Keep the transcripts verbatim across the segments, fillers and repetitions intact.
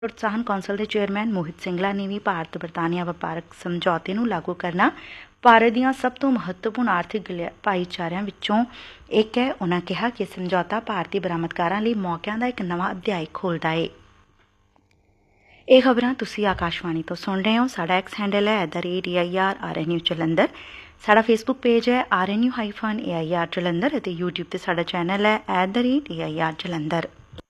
ਪ੍ਰੋਤਸਾਹਨ ਕੌਂਸਲ ਦੇ ਚੇਅਰਮੈਨ ਮੋਹਿਤ ਸਿੰਗਲਾ ਨੇ ਵੀ ਭਾਰਤ ਬਰਤਾਨੀਆ ਵਪਾਰਕ ਸਮਝੌਤੇ ਨੂੰ ਲਾਗੂ ਕਰਨਾ ਭਾਰਤ ਦੀਆਂ ਸਭ ਤੋਂ ਮਹੱਤਵਪੂਰਨ ਆਰਥਿਕ ਭਾਈਚਾਰਿਆਂ ਵਿੱਚੋਂ ਇੱਕ ਹੈ। ਉਨ੍ਹਾਂ ਕਿਹਾ ਕਿ ਸਮਝੌਤਾ ਭਾਰਤੀ ਬਰਾਮਦਕਾਰਾਂ ਲਈ ਮੌਕਿਆਂ ਦਾ ਇੱਕ ਨਵਾਂ ਅਧਿਆਇ ਖੋਲ੍ਹਦਾ ਏ। ਇਹ ਖਬਰਾਂ ਤੁਸੀਂ ਆਕਾਸ਼ਵਾਣੀ ਤੋਂ ਸੁਣ ਰਹੇ ਹੋ। ਸਾਡਾ ਐਕਸ ਹੈਂਡਲ ਹੈ at the rate A I R R N U Jalandhar. ਸਾਡਾ ਫੇਸਬੁੱਕ ਪੇਜ ਹੈ R N U hyphen A I R Jalandhar ਅਤੇ ਯੂਟਿਊਬ ਤੇ ਸਾਡਾ ਚੈਨਲ ਹੈ at the rate A I R Jalandhar.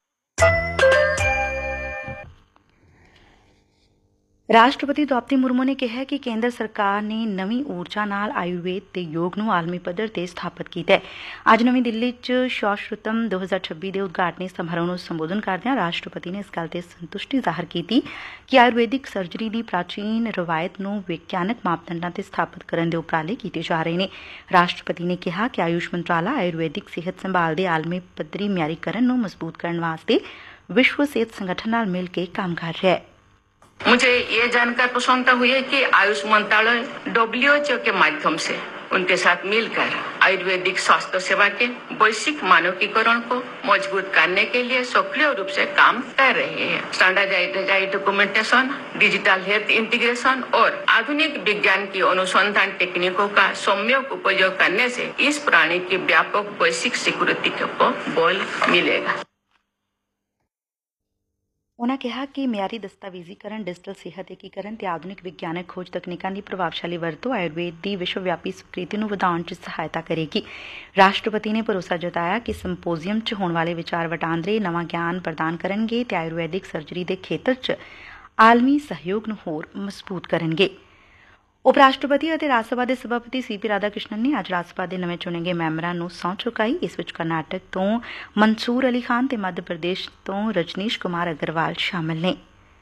ਰਾਸ਼ਟਰਪਤੀ ਦ੍ਰੌਪਦੀ ਮੁਰਮੂ ਨੇ ਕਿਹਾ ਕਿ ਕੇਂਦਰ ਸਰਕਾਰ ਨੇ ਨਵੀਂ ਊਰਜਾ ਨਾਲ ਆਯੁਰਵੇਦ ਤੇ ਯੋਗ ਨੂੰ ਆਲਮੀ ਪੱਧਰ ਤੇ ਸਥਾਪਿਤ ਕੀਤਾ ਹੈ। ਅੱਜ ਨਵੀਂ ਦਿੱਲੀ ਚ ਸੌਸ਼ਰੁਤਮ ਦੋ ਹਜ਼ਾਰ ਛੱਬੀ ਦੇ ਉਦਘਾਟਨੀ ਸਮਾਰੋਹ ਨੂੰ ਸੰਬੋਧਨ ਕਰਦਿਆਂ ਰਾਸ਼ਟਰਪਤੀ ਨੇ ਇਸ ਗੱਲ ਤੇ ਸੰਤੁਸ਼ਟੀ ਜ਼ਾਹਰ ਕੀਤੀ ਕਿ ਆਯੁਰਵੇਦਿਕ ਸਰਜਰੀ ਦੀ ਪ੍ਰਾਚੀਨ ਰਵਾਇਤ ਨੂੰ ਵਿਗਿਆਨਕ ਮਾਪਦੰਡਾਂ ਤੇ ਸਥਾਪਿਤ ਕਰਨ ਦੇ ਉਪਰਾਲੇ ਕੀਤੇ ਜਾ ਰਹੇ ਨੇ। ਰਾਸ਼ਟਰਪਤੀ ਨੇ ਕਿਹਾ ਕਿ ਆਯੂਸ਼ ਮੰਤਰਾਲਾ ਆਯੁਰਵੇਦਿਕ ਸਿਹਤ ਸੰਭਾਲ ਦੇ ਆਲਮੀ ਪੱਧਰੀ ਮਿਆਰੀਕਰਨ ਨੂੰ ਮਜ਼ਬੂਤ ਕਰਨ ਵਾਸਤੇ ਵਿਸ਼ਵ ਸਿਹਤ ਸੰਗਠਨ ਨਾਲ ਮਿਲ ਕੇ ਕੰਮ ਕਰ ਰਿਹਾ ਹੈ। मुझे ये जानकर प्रसन्नता हुई है कि आयुष मंत्रालय डब्ल्यू एच ओ के माध्यम से उनके साथ मिलकर आयुर्वेदिक स्वास्थ्य सेवा के वैश्विक मानकीकरण को मजबूत करने के लिए सक्रिय रूप से काम कर रहे हैं। Standardised documentation, digital health integration और आधुनिक विज्ञान की अनुसंधान टेक्निकों का सम्यक उपयोग करने से इस प्रणाली की व्यापक वैश्विक सिक्योरिटी को बल मिलेगा। ਉਨ੍ਹਾਂ ਕਿਹਾ ਕਿ ਮਿਆਰੀ ਦਸਤਾਵੇਜ਼ੀਕਰਨ, ਡਿਜੀਟਲ ਸਿਹਤ ਏਕੀਕਰਨ ਤੇ ਆਧੁਨਿਕ ਵਿਗਿਆਨਕ ਖੋਜ ਤਕਨੀਕਾਂ ਦੀ ਪ੍ਰਭਾਵਸ਼ਾਲੀ ਵਰਤੋਂ ਆਯੁਰਵੇਦ ਦੀ ਵਿਸ਼ਵ ਵਿਆਪੀ ਸਵੀਕ੍ਰਿਤੀ ਨੂੰ ਵਧਾਉਣ ਚ ਸਹਾਇਤਾ ਕਰੇਗੀ। ਰਾਸ਼ਟਰਪਤੀ ਨੇ ਭਰੋਸਾ ਜਤਾਇਆ ਕਿ ਸੰਪੋਜ਼ੀਅਮ ਚ ਹੋਣ ਵਾਲੇ ਵਿਚਾਰ ਵਟਾਂਦਰੇ ਨਵਾਂ ਗਿਆਨ ਪ੍ਰਦਾਨ ਕਰਨਗੇ ਤੇ ਆਯੁਰਵੈਦਿਕ ਸਰਜਰੀ ਦੇ ਖੇਤਰ ਚ ਆਲਮੀ ਸਹਿਯੋਗ ਨੂੰ ਹੋਰ ਮਜ਼ਬੂਤ ਕਰਨਗੇ। ਉਪ ਰਾਸ਼ਟਰਪਤੀ ਅਤੇ ਰਾਜ ਸਭਾ ਦੇ ਸਭਾਪਤੀ ਸੀ ਪੀ ਰਾਧਾ ਕ੍ਰਿਸ਼ਨਨ ਨੇ ਅੱਜ ਰਾਜ ਸਭਾ ਦੇ ਨਵੇਂ ਚੁਣੇ ਗਏ ਮੈਂਬਰਾਂ ਨੂੰ ਸਹੁੰ ਚੁਕਾਈ। ਇਸ ਵਿੱਚ ਕਰਨਾਟਕ ਤੋਂ ਮਨਸੂਰ ਅਲੀ ਖਾਨ ਤੇ ਮੱਧ ਪ੍ਰਦੇਸ਼ ਤੋਂ ਰਜਨੀਸ਼ ਕੁਮਾਰ ਅਗਰਵਾਲ ਸ਼ਾਮਲ ਨੇ।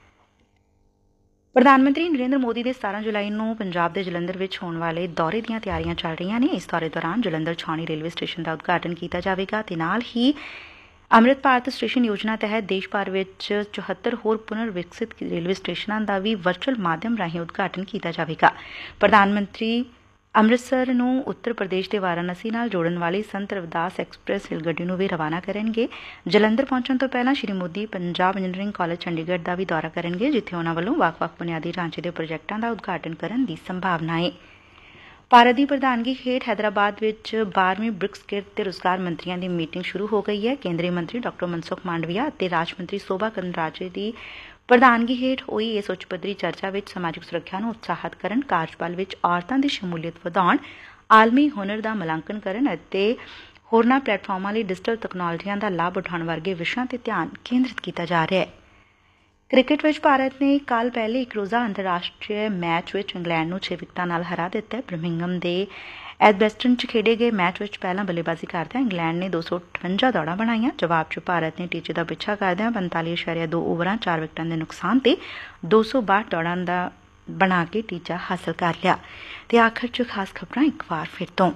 ਪ੍ਰਧਾਨ ਮੰਤਰੀ ਨਰੇਂਦਰ ਮੋਦੀ ਦੇ ਸਤਾਰਾਂ ਜੁਲਾਈ ਨੂੰ ਪੰਜਾਬ ਦੇ ਜਲੰਧਰ ਵਿੱਚ ਹੋਣ ਵਾਲੇ ਦੌਰੇ ਦੀਆਂ ਤਿਆਰੀਆਂ ਚੱਲ ਰਹੀਆਂ ਨੇ। ਇਸ ਦੌਰੇ ਦੌਰਾਨ ਜਲੰਧਰ ਛਾਉਣੀ ਰੇਲਵੇ ਸਟੇਸ਼ਨ ਦਾ ਉਦਘਾਟਨ ਕੀਤਾ ਜਾਵੇਗਾ ਤੇ ਨਾਲ ਹੀ ਅੰਮ੍ਰਿਤ ਭਾਰਤ ਸਟੇਸ਼ਨ ਯੋਜਨਾ ਤਹਿਤ ਦੇਸ਼ ਭਰ ਵਿੱਚ ਚੁਹੱਤਰ ਹੋਰ ਪੁਨਰ ਵਿਕਸਿਤ ਰੇਲਵੇ ਸਟੇਸ਼ਨਾਂ ਦਾ ਵੀ ਵਰਚੁਅਲ ਮਾਧਿਅਮ ਰਾਹੀਂ ਉਦਘਾਟਨ ਕੀਤਾ ਜਾਵੇਗਾ। ਪ੍ਰਧਾਨ ਮੰਤਰੀ ਅੰਮ੍ਰਿਤਸਰ ਨੂੰ ਉੱਤਰ ਪ੍ਰਦੇਸ਼ ਦੇ ਵਾਰਾਣਸੀ ਨਾਲ ਜੋੜਨ ਵਾਲੀ ਸੰਤ ਰਵਿਦਾਸ ਐਕਸਪ੍ਰੈਸ ਰੇਲ ਗੱਡੀ ਨੂੰ ਵੀ ਰਵਾਨਾ ਕਰਨਗੇ। ਜਲੰਧਰ ਪਹੁੰਚਣ ਤੋਂ ਪਹਿਲਾਂ ਸ੍ਰੀ ਮੋਦੀ ਪੰਜਾਬ ਇੰਜੀਨੀਅਰਿੰਗ ਕਾਲਜ ਚੰਡੀਗੜ੍ਹ ਦਾ ਵੀ ਦੌਰਾ ਕਰਨਗੇ, ਜਿੱਥੇ ਉਨ੍ਹਾਂ ਵੱਲੋਂ ਵੱਖ-ਵੱਖ ਬੁਨਿਆਦੀ ਢਾਂਚੇ ਦੇ ਪ੍ਰੋਜੈਕਟਾਂ ਦਾ ਉਦਘਾਟਨ ਕਰਨ ਦੀ ਸੰਭਾਵਨਾ ਏ। ਭਾਰਤ ਦੀ ਪ੍ਰਧਾਨਗੀ ਹੇਠ ਹੈਦਰਾਬਾਦ ਵਿੱਚ ਬਾਰ੍ਹਵੀਂ ਬ੍ਰਿਕਸ ਕਿਰਤ ਤੇ ਰੁਜ਼ਗਾਰ ਮੰਤਰੀਆਂ ਦੀ ਮੀਟਿੰਗ ਸ਼ੁਰੂ ਹੋ ਗਈ ਹੈ। ਕੇਂਦਰੀ ਮੰਤਰੀ ਡਾ ਮਨਸੁਖ ਮਾਂਡਵੀਆ ਅਤੇ ਰਾਜ ਮੰਤਰੀ ਸੋਭਾ ਕਰੰਦਲਾਜੇ ਦੀ ਪ੍ਰਧਾਨਗੀ ਹੇਠ ਹੋਈ ਇਸ ਉੱਚ ਪੱਧਰੀ ਚਰਚਾ ਵਿੱਚ ਸਮਾਜਿਕ ਸੁਰੱਖਿਆ ਨੂੰ ਉਤਸ਼ਾਹਿਤ ਕਰਨ, ਕਾਰਜਬਲ ਵਿੱਚ ਔਰਤਾਂ ਦੀ ਸ਼ਮੂਲੀਅਤ ਵਧਾਉਣ, ਆਲਮੀ ਹੁਨਰ ਦਾ ਮੁਲਾਂਕਣ ਕਰਨ ਅਤੇ ਹੋਰਨਾਂ ਪਲੇਟਫਾਰਮਾਂ ਲਈ ਡਿਜੀਟਲ ਤਕਨਾਲੋਜੀਆਂ ਦਾ ਲਾਭ ਉਠਾਉਣ ਵਰਗੇ ਵਿਸ਼ਿਆਂ ਤੇ ਧਿਆਨ ਕੇਂਦਰਿਤ ਕੀਤਾ ਜਾ ਰਿਹਾ ਹੈ। ਕ੍ਰਿਕਟ ਵਿੱਚ ਭਾਰਤ ਨੇ ਕੱਲ੍ਹ ਪਹਿਲੇ ਇੱਕ ਰੋਜ਼ਾ ਅੰਤਰਰਾਸ਼ਟਰੀ ਮੈਚ ਵਿੱਚ ਇੰਗਲੈਂਡ ਨੂੰ ਛੇ ਵਿਕਟਾਂ ਨਾਲ ਹਰਾ ਦਿੱਤਾ। ਬਰਮਿੰਘਮ ਦੇ ਐਡਬਸਟਨ ਚ ਖੇਡੇ ਗਏ ਮੈਚ ਵਿੱਚ ਪਹਿਲਾਂ ਬੱਲੇਬਾਜ਼ੀ ਕਰਦਿਆਂ ਇੰਗਲੈਂਡ ਨੇ ਦੋ ਸੌ ਅਠਵੰਜਾ ਦੌੜਾਂ ਬਣਾਈਆਂ। ਜਵਾਬ ਚ ਭਾਰਤ ਨੇ ਟੀਚੇ ਦਾ ਪਿੱਛਾ ਕਰਦਿਆਂ ਪੰਤਾਲੀ ਇਸ਼ਾਰੀਆ ਦੋ ਓਵਰਾਂ ਚਾਰ ਵਿਕਟਾਂ ਦੇ ਨੁਕਸਾਨ ਤੇ ਦੋ ਸੌ ਬਾਹਠ ਦੌੜਾਂ ਦਾ ਬਣਾ ਕੇ ਟੀਚਾ ਹਾਸਲ ਕਰ ਲਿਆ। ਤੇ ਆਖਰ ਚ ਖਾਸ ਖਬਰਾਂ ਇੱਕ ਵਾਰ ਫਿਰ ਤੋਂ।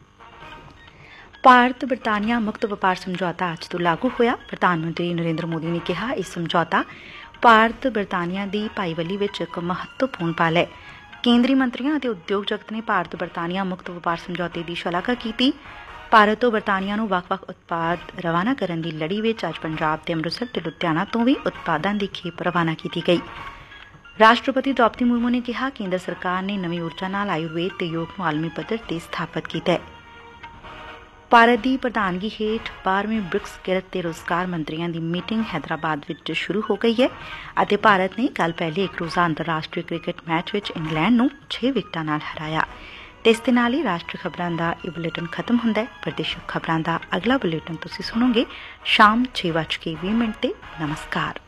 ਭਾਰਤ ਬਰਤਾਨੀਆ ਮੁਕਤ ਵਪਾਰ ਸਮਝੌਤਾ ਅੱਜ ਤੋਂ ਲਾਗੂ ਹੋਇਆ। ਪ੍ਰਧਾਨ ਮੰਤਰੀ ਨਰੇਂਦਰ ਮੋਦੀ ਨੇ ਕਿਹਾ ਇਹ ਸਮਝੌਤਾ ਭਾਰਤ ਬਰਤਾਨੀਆ ਦੀ ਭਾਈਵਾਲੀ ਵਿੱਚ ਇੱਕ ਮਹੱਤਵਪੂਰਨ ਪਲ ਹੈ। ਕੇਂਦਰੀ ਮੰਤਰੀਆਂ ਅਤੇ ਉਦਯੋਗ ਜਗਤ ਨੇ ਭਾਰਤ ਬਰਤਾਨੀਆ ਮੁਕਤ ਵਪਾਰ ਸਮਝੌਤੇ ਦੀ ਸ਼ਲਾਘਾ ਕੀਤੀ। ਭਾਰਤ ਤੋਂ ਬਰਤਾਨੀਆ ਨੂੰ ਵੱਖ-ਵੱਖ ਉਤਪਾਦ ਰਵਾਨਾ ਕਰਨ ਦੀ ਲੜੀ ਵਿੱਚ ਅੱਜ ਪੰਜਾਬ ਦੇ ਅੰਮ੍ਰਿਤਸਰ ਤੇ ਲੁਧਿਆਣਾ ਤੋਂ ਵੀ ਉਤਪਾਦਾਂ ਦੀ ਖੇਪ ਰਵਾਨਾ ਕੀਤੀ ਗਈ। ਰਾਸ਼ਟਰਪਤੀ ਦ੍ਰੌਪਦੀ ਮੁਰਮੂ ਨੇ ਕਿਹਾ ਕੇਂਦਰ ਸਰਕਾਰ ਨੇ ਨਵੀਂ ਊਰਜਾ ਨਾਲ ਆਯੁਰਵੇਦ ਤੇ ਯੋਗ ਨੂੰ ਆਲਮੀ ਪੱਧਰ ਤੇ ਸਥਾਪਿਤ ਕੀਤਾ ਹੈ। ਭਾਰਤ ਦੀ ਪ੍ਰਧਾਨਗੀ ਹੇਠ ਬਾਰ੍ਹਵੀਂ ਬ੍ਰਿਕਸ ਕਿਰਤ ਤੇ ਰੁਜ਼ਗਾਰ ਮੰਤਰੀਆਂ ਦੀ ਮੀਟਿੰਗ ਹੈਦਰਾਬਾਦ ਵਿੱਚ ਸ਼ੁਰੂ ਹੋ ਗਈ ਹੈ ਅਤੇ ਭਾਰਤ ਨੇ ਕੱਲ੍ਹ ਪਹਿਲੇ ਇੱਕ ਰੋਜ਼ਾ ਅੰਤਰਰਾਸ਼ਟਰੀ ਕ੍ਰਿਕਟ ਮੈਚ ਵਿੱਚ ਇੰਗਲੈਂਡ ਨੂੰ ਛੇ ਵਿਕਟਾਂ ਨਾਲ ਹਰਾਇਆ। ਤੇ ਇਸ ਦੇ ਨਾਲ ਹੀ ਰਾਸ਼ਟਰੀ ਖਬਰਾਂ ਦਾ ਇਹ ਬੁਲੇਟਿਨ ਖਤਮ ਹੁੰਦਾ ਹੈ। ਪ੍ਰਦੇਸ਼ਕ ਖਬਰਾਂ ਦਾ ਅਗਲਾ ਬੁਲੇਟਿਨ ਤੁਸੀਂ ਸੁਣੋਗੇ ਸ਼ਾਮ ਛੇ ਵੱਜ ਕੇ ਵੀਹ ਮਿੰਟ ਤੇ। ਨਮਸਕਾਰ।